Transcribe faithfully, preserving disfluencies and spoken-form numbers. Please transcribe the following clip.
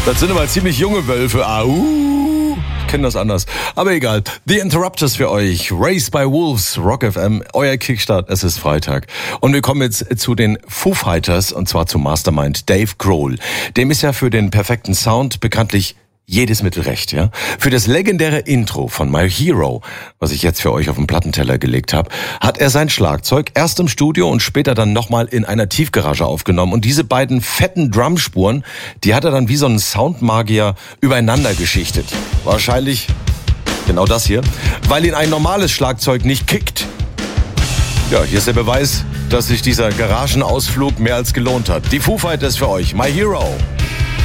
Das sind aber ziemlich junge Wölfe. Au. Ich kenne das anders. Aber egal. The Interrupters für euch. Raised by Wolves, Rock F M. Euer Kickstart. Es ist Freitag. Und wir kommen jetzt zu den Foo Fighters. Und zwar zum Mastermind Dave Grohl. Dem ist ja für den perfekten Sound bekanntlich jedes Mittel recht, ja. Für das legendäre Intro von My Hero, was ich jetzt für euch auf den Plattenteller gelegt habe, hat er sein Schlagzeug erst im Studio und später dann nochmal in einer Tiefgarage aufgenommen. Und diese beiden fetten Drumspuren, die hat er dann wie so ein Soundmagier übereinander geschichtet. Wahrscheinlich genau das hier, weil ihn ein normales Schlagzeug nicht kickt. Ja, hier ist der Beweis, dass sich dieser Garagenausflug mehr als gelohnt hat. Die Foo Fighters für euch, My Hero.